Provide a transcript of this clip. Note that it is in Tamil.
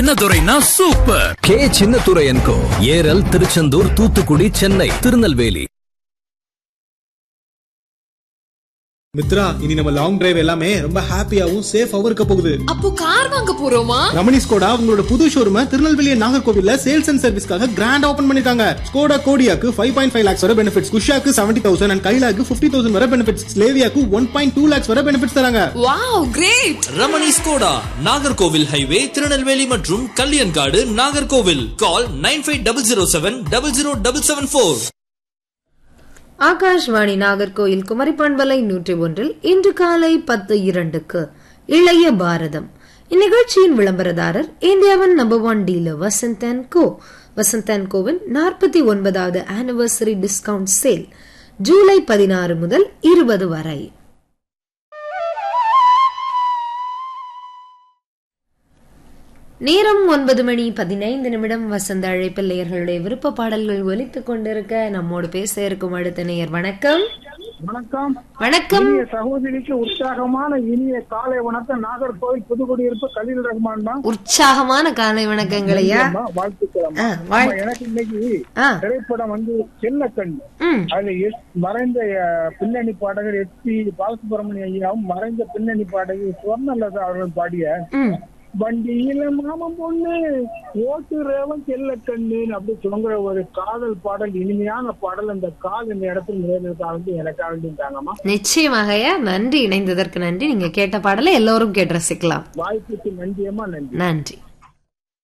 சின்னதுரைனா சூப்பர். கே சின்னதுரை அண்ட் கோ, ஏரல், திருச்செந்தூர், தூத்துக்குடி, சென்னை, திருநெல்வேலி. மித்ரா, இனி நம்ம லாங் டிரைவ் எல்லாமே ரொம்ப ஹாப்பியாவும் சேஃபாவும் இருக்க போகுது. அப்போ கார் வாங்க போறோமா? ரமணி ஸ்கோடா உங்களோட புது ஷோரூம திருநெல்வேலி நாகர்கோவில்ல சேல்ஸ் அண்ட் சர்வீஸ்க்காக கிராண்ட் ஓபன் பண்ணிருக்காங்க. ஸ்கோடா கோடியாக்கு 5.5 lakhs வரை பெனிஃபிட்ஸ், குஷாக்கு 70,000 and கைலாக்கு 50,000 வரை பெனிஃபிட்ஸ், ஸ்லேவியாக்கு 1.2 lakhs வரை பெனிஃபிட்ஸ் தராங்க. Wow, great. Ramani Skoda, Nagercoil highway, Tirunelveli மற்றும் கல்யாண்காடு, நாகர்கோவில். கால் 9577707774. ஆகாஷ்வாணி நாகர்கோயில் குமரி பண்பலை 101 இன்று காலை 10:02 இளைய பாரதம். இந்நிகழ்ச்சியின் விளம்பரதாரர் இந்தியாவின் number 1 dealer Vasanth and go. Vasanth and CoWIN 49வது anniversary discount sale July 16 முதல் 20 வரை. நேரம் 9:15. வசந்த அழைப்பில் நேயர்களுடைய விருப்ப பாடல்கள் ஒலித்துக் கொண்டிருக்க நம்மோடு பேச இருக்கும் அடுத்த நேயர். வணக்கம். வணக்கம். வணக்கம். சகோதரிக்கு உற்சாகமான இனிய காலை வணக்கம். நாகர்கோவில் புதுக்குடியிருப்பு கலீல் ரஹ்மான் தான். உற்சாகமான காலை வணக்கங்களையா, வாழ்த்துக்கிறோம். எனக்கு இன்னைக்கு திரைப்படம் செல்லக்கண். அதுல மறைந்த பின்னணி பாடகர் SP பாலசுப்ரமணிய ஐயாவும் மறைந்த பின்னணி பாடகர் சுவர்ணலதா அவர்கள் பாடிய வண்டியில மாமன் பொண்ணு ஓட்டுறவன் செல்லக்கண்ணு அப்படி சொல்லுங்கிற ஒரு காதல் பாடல், இனிமையான பாடல். அந்த கால் இந்த இடத்துல நிறைவேற்ற எனக்காக தாங்கம்மா. நிச்சயமாக. நன்றி, இணைந்ததற்கு நன்றி. நீங்க கேட்ட பாடலை எல்லோரும் கேட்டு ரசிக்கலாம். வாய்ப்புக்கு நன்றியம்மா. நன்றி. நன்றி.